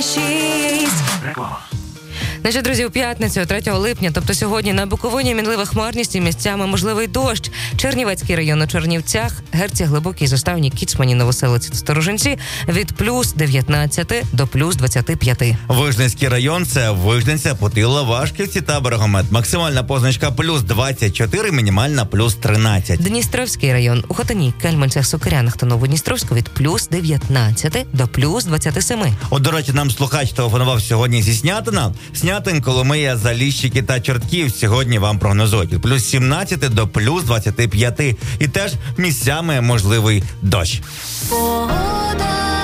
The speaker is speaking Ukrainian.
Реклама. Значить, друзі, у п'ятницю, 3 липня, тобто сьогодні, на Буковині мінлива хмарність і місцями можливий дощ. Чернівецький район у Чернівцях, Герці, Глибокій, Заставні, Кіцмані, Новоселиці та Сторожинці від плюс 19 до плюс 25. Вижницький район – це Вижниця, Путила, Вашківці та Берегомет. Максимальна позначка плюс 24, мінімальна плюс 13. Дністровський район у Хотині, Кельменцях, Сокирянах та Новодністровську від плюс 19 до плюс 27. От, до речі, нам слухач телефонував сьогодні зі Снятина. Снятин, Коломия, Заліщики та Чортків сьогодні вам прогнозують від плюс 17 до плюс 25. І теж місцями можливий дощ. Погода.